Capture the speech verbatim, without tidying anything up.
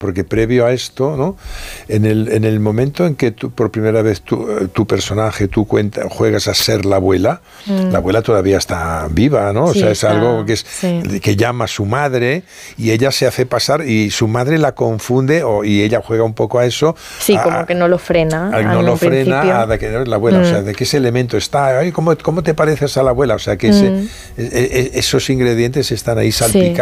Porque previo a esto, ¿no? En el, en el momento en que tú, por primera vez tu, tu personaje, tú cuenta, juegas a ser la abuela, mm. la abuela todavía está viva, ¿no? Sí, o sea, es está, algo que, es, sí. que llama a su madre y ella se hace pasar y su madre la confunde o, y ella juega un poco a eso. Sí, a, como que no lo frena. A, no lo frena a de que no es la abuela, mm. o sea, de que ese elemento está, ay, ¿cómo, ¿cómo te pareces a la abuela? O sea, que ese, mm. e, e, esos ingredientes están ahí salpicados. Sí.